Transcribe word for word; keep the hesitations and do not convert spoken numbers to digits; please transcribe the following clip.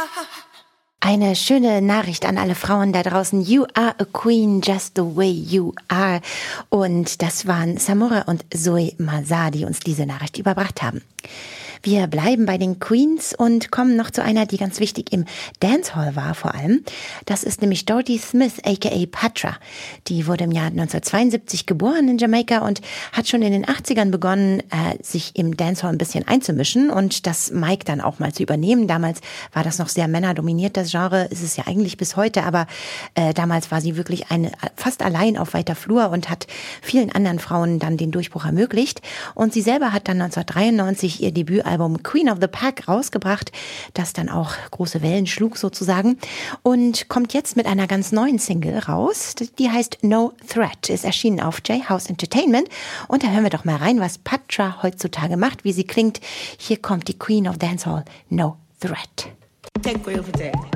Eine schöne Nachricht an alle Frauen da draußen. You are a queen just the way you are. Und das waren Samora und Zoe Mazar, die uns diese Nachricht überbracht haben. Wir bleiben bei den Queens und kommen noch zu einer, die ganz wichtig im Dancehall war vor allem. Das ist nämlich Dorothy Smith, aka Patra. Die wurde im Jahr neunzehnhundertzweiundsiebzig geboren in Jamaika und hat schon in den achtzigern begonnen, äh, sich im Dancehall ein bisschen einzumischen und das Mic dann auch mal zu übernehmen. Damals war das noch sehr männerdominiert, das Genre, ist es ja eigentlich bis heute, aber äh, damals war sie wirklich eine, fast allein auf weiter Flur und hat vielen anderen Frauen dann den Durchbruch ermöglicht. Und sie selber hat dann neunzehnhundertdreiundneunzig ihr Debütalbum Queen of the Pack rausgebracht, das dann auch große Wellen schlug sozusagen und kommt jetzt mit einer ganz neuen Single raus, die heißt No Threat, ist erschienen auf J-House Entertainment und da hören wir doch mal rein, was Patra heutzutage macht, wie sie klingt. Hier kommt die Queen of Dancehall, No Threat.